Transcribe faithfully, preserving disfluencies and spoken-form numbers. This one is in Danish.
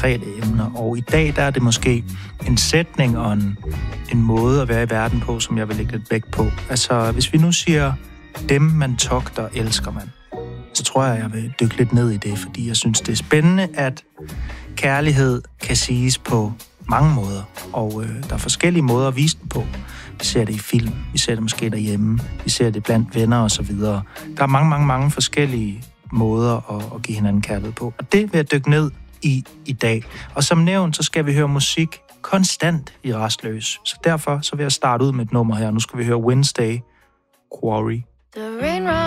konkrete emner. Og i dag, der er det måske en sætning og en, en måde at være i verden på, som jeg vil lægge lidt vægt på. Altså, hvis vi nu siger, dem man togter, elsker man, så tror jeg, jeg vil dykke lidt ned i det, fordi jeg synes, det er spændende, at kærlighed kan siges på mange måder, og øh, der er forskellige måder at vise den på. Vi ser det i film, vi ser det måske derhjemme, vi ser det blandt venner og så videre. Der er mange, mange, mange forskellige måder at, at give hinanden kærlighed på, og det vil jeg dykke ned i i dag. Og som nævnt, så skal vi høre musik konstant i Rastløs. Så derfor så vil jeg starte ud med et nummer her. Nu skal vi høre Wednesday, Quarry.